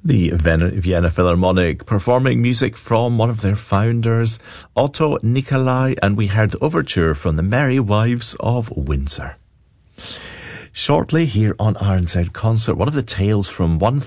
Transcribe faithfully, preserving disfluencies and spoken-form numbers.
The Vienna Philharmonic performing music from one of their founders, Otto Nicolai, and we heard the overture from the Merry Wives of Windsor. Shortly here on R N Z Concert, one of the tales from one